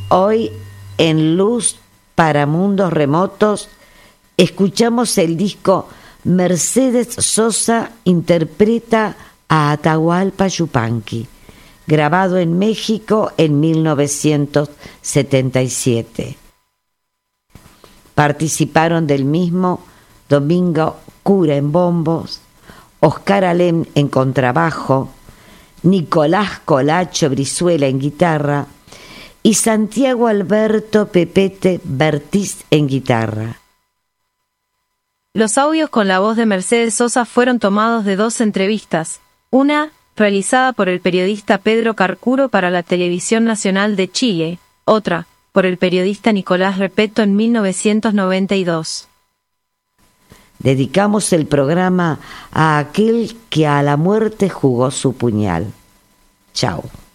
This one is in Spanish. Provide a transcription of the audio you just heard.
Hoy, en Luz para Mundos Remotos, escuchamos el disco Mercedes Sosa interpreta a Atahualpa Yupanqui, grabado en México en 1977. Participaron del mismo Domingo Cura en bombos, Oscar Alem en contrabajo, Nicolás Colacho Brizuela en guitarra y Santiago Alberto Pepete Bertiz en guitarra. Los audios con la voz de Mercedes Sosa fueron tomados de 2 entrevistas, una realizada por el periodista Pedro Carcuro para la Televisión Nacional de Chile, otra por el periodista Nicolás Repetto en 1992. Dedicamos el programa a aquel que a la muerte jugó su puñal. Chao.